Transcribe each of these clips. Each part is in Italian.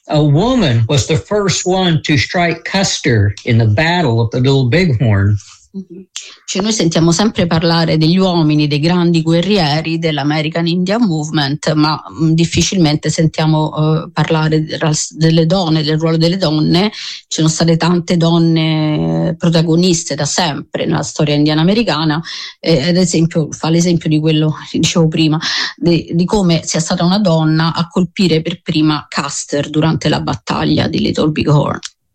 a woman was the first one to strike Custer in the Battle of the Little Bighorn. Cioè, noi sentiamo sempre parlare degli uomini, dei grandi guerrieri dell'American Indian Movement, ma difficilmente sentiamo parlare delle donne, del ruolo delle donne. Ci sono state tante donne protagoniste da sempre nella storia indiana americana, ad esempio fa l'esempio di quello che dicevo prima, di come sia stata una donna a colpire per prima Custer durante la battaglia di Little Bighorn.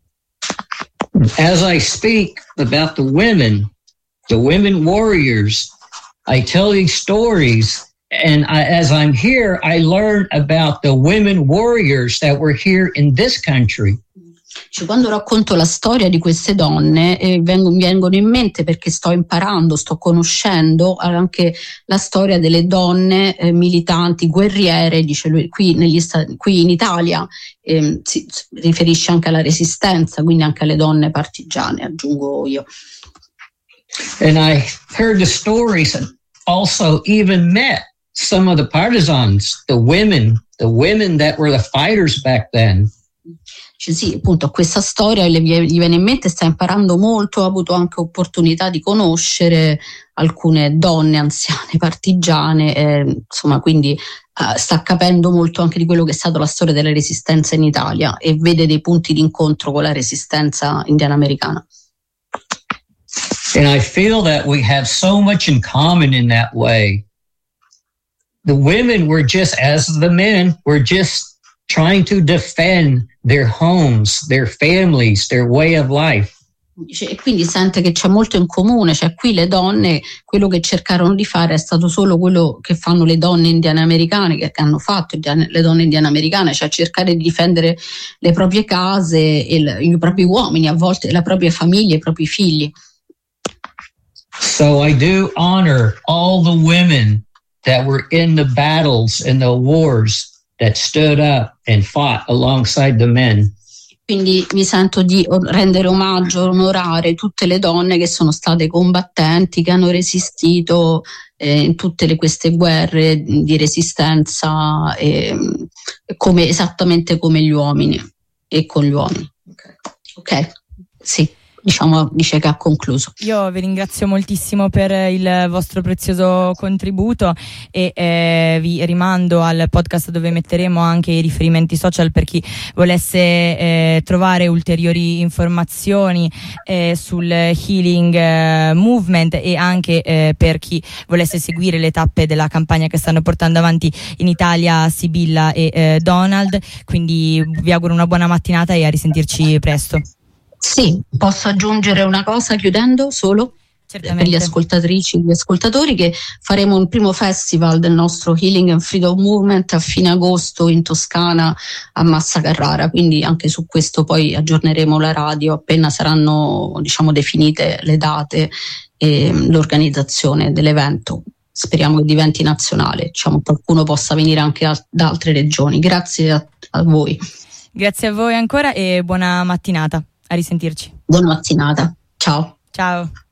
As I speak about the women warriors, I tell these stories, and as I'm here, I learn about the women warriors that were here in this country. Cioè, quando racconto la storia di queste donne vengono in mente perché sto imparando, sto conoscendo anche la storia delle donne militanti, guerriere, dice lui, qui in Italia, si riferisce anche alla resistenza, quindi anche alle donne partigiane, aggiungo io. And I heard the stories and also even met some of the partisans, the women that were the fighters back then. Cioè, sì, appunto, questa storia gli viene in mente, sta imparando molto, ha avuto anche opportunità di conoscere alcune donne anziane partigiane, insomma, quindi sta capendo molto anche di quello che è stata la storia della resistenza in Italia e vede dei punti di incontro con la resistenza indiana americana. And I feel that we have so much in common in that way. The women were just, as the men, were just trying to defend their homes, their families, their way of life. E quindi sente che c'è molto in comune, cioè qui le donne, quello che cercarono di fare è stato solo quello che fanno le donne indiane americane, che hanno fatto le donne indiane americane, cioè cercare di difendere le proprie case, i propri uomini, a volte la propria famiglia, i propri figli. So I do honor all the women that were in the battles and the wars that stood up and fought alongside the men. Quindi mi sento di rendere omaggio, onorare tutte le donne che sono state combattenti, che hanno resistito in tutte queste guerre di resistenza, esattamente come gli uomini e con gli uomini. Ok? Sì. Dice che ha concluso. Io vi ringrazio moltissimo per il vostro prezioso contributo e vi rimando al podcast dove metteremo anche i riferimenti social per chi volesse trovare ulteriori informazioni sul Healing Movement e anche per chi volesse seguire le tappe della campagna che stanno portando avanti in Italia Sibilla e Donald. Quindi vi auguro una buona mattinata e a risentirci presto. Sì, posso aggiungere una cosa chiudendo solo? Certamente. Per gli ascoltatrici e gli ascoltatori, che faremo il primo festival del nostro Healing and Freedom Movement a fine agosto in Toscana a Massa Carrara, quindi anche su questo poi aggiorneremo la radio appena saranno definite le date e l'organizzazione dell'evento. Speriamo che diventi nazionale, qualcuno possa venire anche da altre regioni. Grazie a voi. Grazie a voi ancora e buona mattinata. A risentirci. Buona mattinata. Ciao. Ciao.